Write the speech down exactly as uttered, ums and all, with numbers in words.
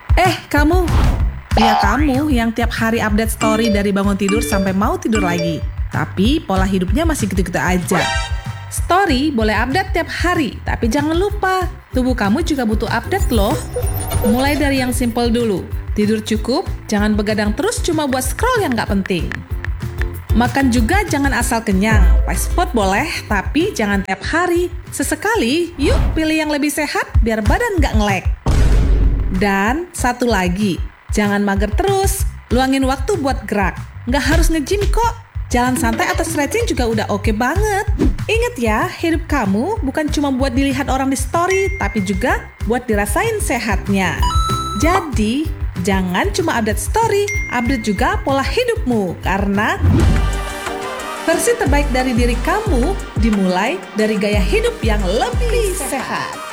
Eh, kamu! Ya kamu yang tiap hari update story dari bangun tidur sampai mau tidur lagi. Tapi pola hidupnya masih gitu-gitu aja. Story boleh update tiap hari, tapi jangan lupa, tubuh kamu juga butuh update loh. Mulai dari yang simple dulu. Tidur cukup, jangan begadang terus cuma buat scroll yang gak penting. Makan juga jangan asal kenyang. Fast food boleh, tapi jangan tiap hari. Sesekali, yuk pilih yang lebih sehat biar badan gak ngelek. Dan satu lagi, jangan mager terus. Luangin waktu buat gerak. Gak harus nge-gym kok. Jalan santai atau stretching juga udah oke banget. Ingat ya, hidup kamu bukan cuma buat dilihat orang di story, tapi juga buat dirasain sehatnya. Jadi, jangan cuma update story, update juga pola hidupmu. Karena versi terbaik dari diri kamu dimulai dari gaya hidup yang lebih sehat.